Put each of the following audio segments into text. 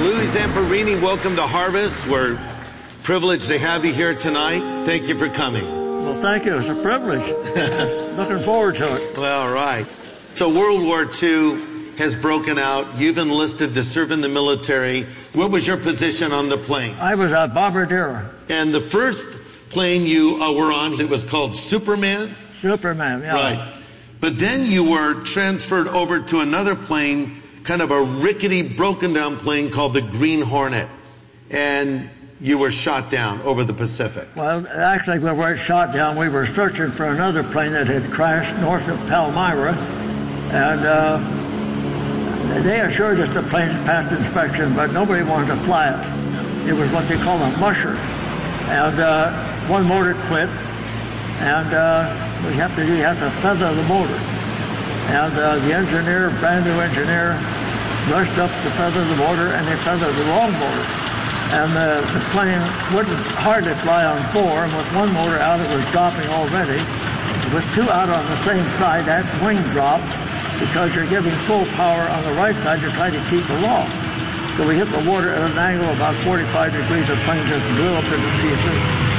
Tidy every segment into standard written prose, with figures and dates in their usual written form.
Louis Zamperini, welcome to Harvest. We're privileged to have you here tonight. Thank you for coming. Well, thank you. It's a privilege. Looking forward to it. Well, all right. So World War II has broken out. You've enlisted to serve in the military. What was your position on the plane? I was a bombardier. And the first plane you were on, it was called Superman? Superman, yeah. Right. But then you were transferred over to another plane, kind of a rickety, broken-down plane called the Green Hornet. And you were shot down over the Pacific. Well, actually, we weren't shot down. We were searching for another plane that had crashed north of Palmyra. And they assured us the plane passed inspection, but nobody wanted to fly it. It was what they call a musher. And one motor quit. And what you have to do, you have to feather the motor. And the engineer, brand new engineer, rushed up to feather the motor, and they feathered the wrong motor. And the plane wouldn't hardly fly on four, and with one motor out, it was dropping already. With two out on the same side, that wing dropped because you're giving full power on the right side to try to keep aloft. So we hit the water at an angle of about 45 degrees. The plane just blew up into pieces.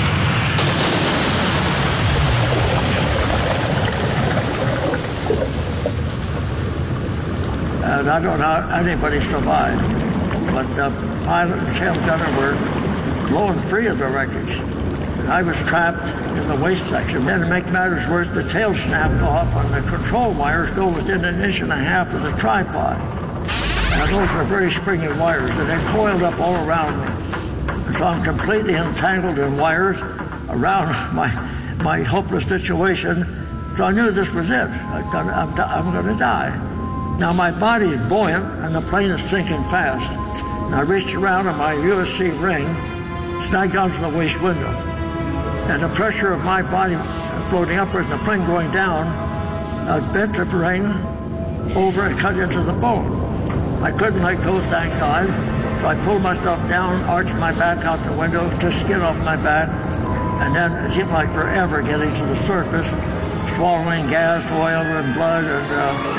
And I don't know how anybody survived, but the pilot and tail gunner were blowing free of the wreckage. And I was trapped in the waist section. Then to make matters worse, the tail snapped off and the control wires go within 1.5 inches of the tripod. And those are very springy wires, and they coiled up all around me. And so I'm completely entangled in wires around my hopeless situation. So I knew this was it. I'm going to die. Now my body's buoyant and the plane is sinking fast. And I reached around on my USC ring, snagged onto the waist window. And the pressure of my body floating upwards and the plane going down bent the ring over and cut into the bone. I couldn't let go, thank God. So I pulled myself down, arched my back out the window, took skin off my back, and then it seemed like forever getting to the surface, swallowing gas, oil, and blood, and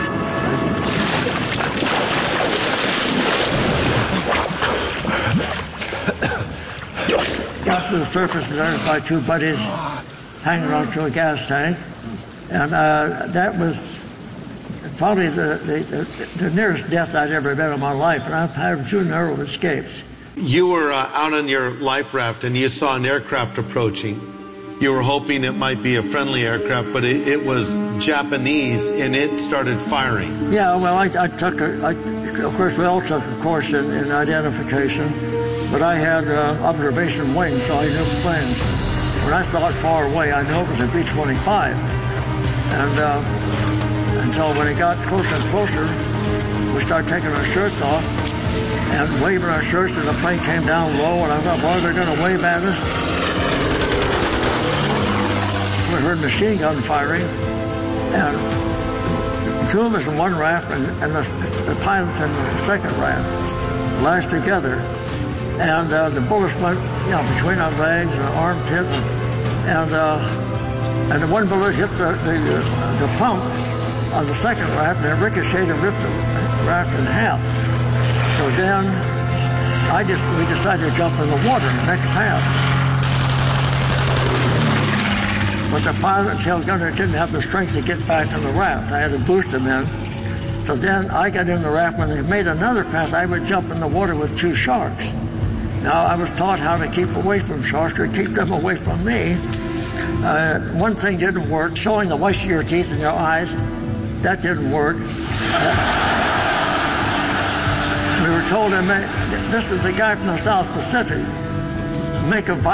got to the surface and there was my two buddies hanging onto a gas tank. And that was probably the nearest death I'd ever been in my life. And I've had 2 narrow escapes. You were out on your life raft and you saw an aircraft approaching. You were hoping it might be a friendly aircraft, but it was Japanese and it started firing. Yeah, well, of course, we all took a course in identification. But I had observation wings, so I knew planes. When I saw it far away, I knew it was a B-25. And so when it got closer and closer, we started taking our shirts off and waving our shirts, and the plane came down low, and I thought, boy, they're going to wave at us. We heard machine gun firing, and 2 of us in one raft, and the pilots in the second raft lashed together. And the bullets went, between our legs and our armpits, and the one bullet hit the pump on the second raft, and it ricocheted and ripped the raft in half. So then we decided to jump in the water in the next pass. But the pilot and tail gunner didn't have the strength to get back in the raft. I had to boost them in. So then I got in the raft. When they made another pass, I would jump in the water with 2 sharks. Now, I was taught how to keep away from sharks or keep them away from me. One thing didn't work, showing the whites of your teeth and your eyes. That didn't work. We were told, this is the guy from the South Pacific, make a